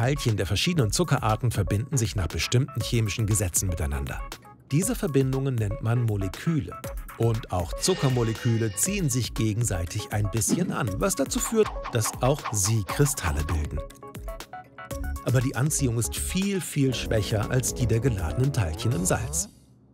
Teilchen der verschiedenen Zuckerarten verbinden sich nach bestimmten chemischen Gesetzen miteinander. Diese Verbindungen nennt man Moleküle. Und auch Zuckermoleküle ziehen sich gegenseitig ein bisschen an, was dazu führt, dass auch sie Kristalle bilden. Aber die Anziehung ist viel, viel schwächer als die der geladenen Teilchen im Salz.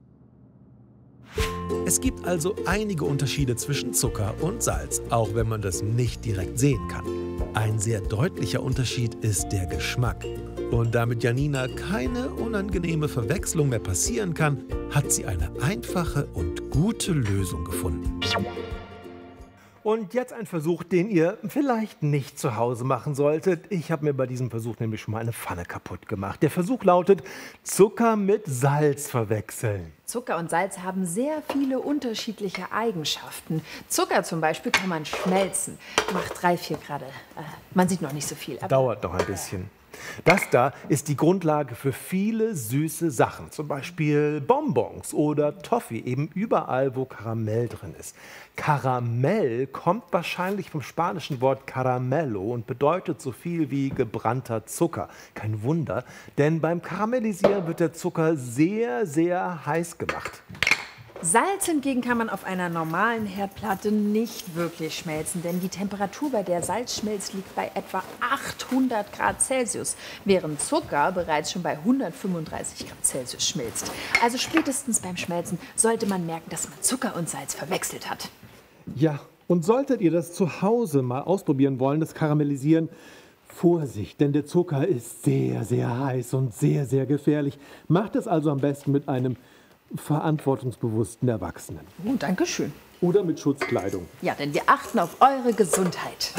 Es gibt also einige Unterschiede zwischen Zucker und Salz, auch wenn man das nicht direkt sehen kann. Ein sehr deutlicher Unterschied ist der Geschmack. Und damit Janina keine unangenehme Verwechslung mehr passieren kann, hat sie eine einfache und gute Lösung gefunden. Und jetzt ein Versuch, den ihr vielleicht nicht zu Hause machen solltet. Ich habe mir bei diesem Versuch nämlich schon mal eine Pfanne kaputt gemacht. Der Versuch lautet: Zucker mit Salz verwechseln. Zucker und Salz haben sehr viele unterschiedliche Eigenschaften. Zucker zum Beispiel kann man schmelzen. Macht 3, 4 Grad. Man sieht noch nicht so viel. Aber Dauert noch ein bisschen. Das da ist die Grundlage für viele süße Sachen, zum Beispiel Bonbons oder Toffee, eben überall, wo Karamell drin ist. Karamell kommt wahrscheinlich vom spanischen Wort Caramello und bedeutet so viel wie gebrannter Zucker. Kein Wunder, denn beim Karamellisieren wird der Zucker sehr, sehr heiß gemacht. Salz hingegen kann man auf einer normalen Herdplatte nicht wirklich schmelzen, denn die Temperatur, bei der Salz schmilzt, liegt bei etwa 800 Grad Celsius, während Zucker bereits schon bei 135 Grad Celsius schmilzt. Also spätestens beim Schmelzen sollte man merken, dass man Zucker und Salz verwechselt hat. Ja, und solltet ihr das zu Hause mal ausprobieren wollen, das Karamellisieren, Vorsicht, denn der Zucker ist sehr, sehr heiß und sehr, sehr gefährlich. Macht es also am besten mit einem verantwortungsbewussten Erwachsenen. Oh, danke schön. Oder mit Schutzkleidung. Ja, denn wir achten auf eure Gesundheit.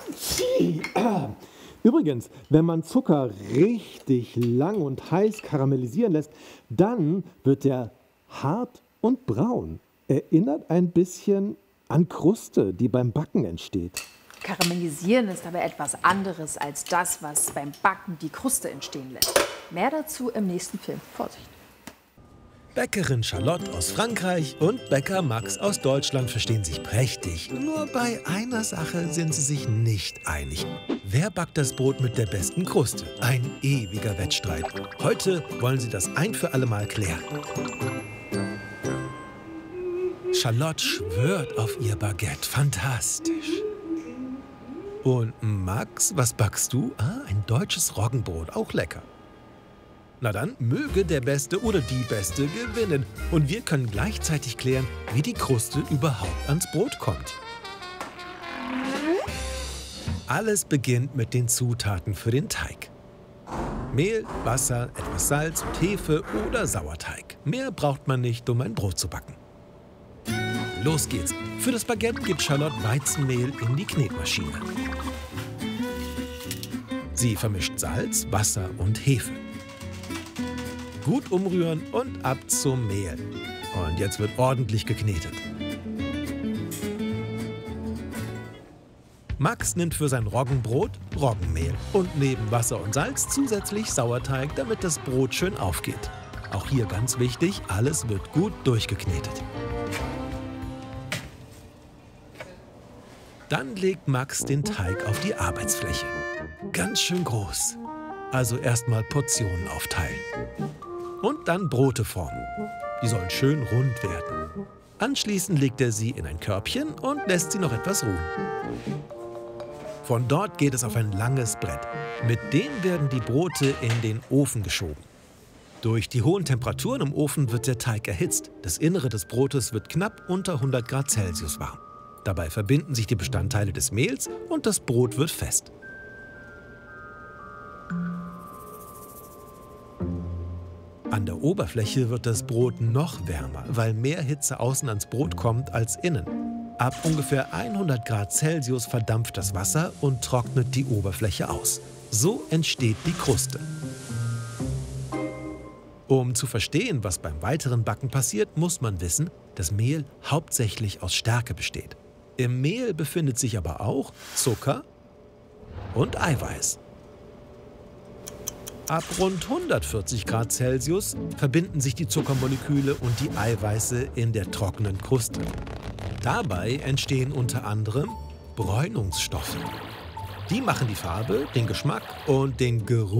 Übrigens, wenn man Zucker richtig lang und heiß karamellisieren lässt, dann wird er hart und braun. Erinnert ein bisschen an Kruste, die beim Backen entsteht. Karamellisieren ist aber etwas anderes als das, was beim Backen die Kruste entstehen lässt. Mehr dazu im nächsten Film. Vorsicht! Bäckerin Charlotte aus Frankreich und Bäcker Max aus Deutschland verstehen sich prächtig. Nur bei einer Sache sind sie sich nicht einig. Wer backt das Brot mit der besten Kruste? Ein ewiger Wettstreit. Heute wollen sie das ein für alle Mal klären. Charlotte schwört auf ihr Baguette. Fantastisch. Und Max, was backst du? Ein deutsches Roggenbrot. Auch lecker. Na dann, möge der Beste oder die Beste gewinnen. Und wir können gleichzeitig klären, wie die Kruste überhaupt ans Brot kommt. Alles beginnt mit den Zutaten für den Teig. Mehl, Wasser, etwas Salz und Hefe oder Sauerteig. Mehr braucht man nicht, um ein Brot zu backen. Los geht's. Für das Baguette gibt Charlotte Weizenmehl in die Knetmaschine. Sie vermischt Salz, Wasser und Hefe. Gut umrühren und ab zum Mehl. Und jetzt wird ordentlich geknetet. Max nimmt für sein Roggenbrot Roggenmehl und neben Wasser und Salz zusätzlich Sauerteig, damit das Brot schön aufgeht. Auch hier ganz wichtig, alles wird gut durchgeknetet. Dann legt Max den Teig auf die Arbeitsfläche. Ganz schön groß. Also erstmal Portionen aufteilen. Und dann Brote formen. Die sollen schön rund werden. Anschließend legt er sie in ein Körbchen und lässt sie noch etwas ruhen. Von dort geht es auf ein langes Brett. Mit dem werden die Brote in den Ofen geschoben. Durch die hohen Temperaturen im Ofen wird der Teig erhitzt. Das Innere des Brotes wird knapp unter 100 Grad Celsius warm. Dabei verbinden sich die Bestandteile des Mehls und das Brot wird fest. An der Oberfläche wird das Brot noch wärmer, weil mehr Hitze außen ans Brot kommt als innen. Ab ungefähr 100 Grad Celsius verdampft das Wasser und trocknet die Oberfläche aus. So entsteht die Kruste. Um zu verstehen, was beim weiteren Backen passiert, muss man wissen, dass Mehl hauptsächlich aus Stärke besteht. Im Mehl befindet sich aber auch Zucker und Eiweiß. Ab rund 140 Grad Celsius verbinden sich die Zuckermoleküle und die Eiweiße in der trockenen Kruste. Dabei entstehen unter anderem Bräunungsstoffe. Die machen die Farbe, den Geschmack und den Geruch